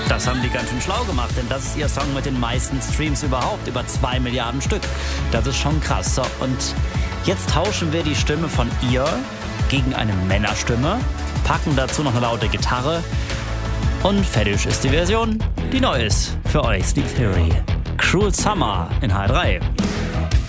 Das haben die ganz schön schlau gemacht, denn das ist ihr Song mit den meisten Streams überhaupt, über 2 Milliarden Stück. Das ist schon krass. So, und jetzt tauschen wir die Stimme von ihr gegen eine Männerstimme, packen dazu noch eine laute Gitarre und fertig ist die Version, die neu ist für euch. Sleep Theory. Cruel Summer in H3.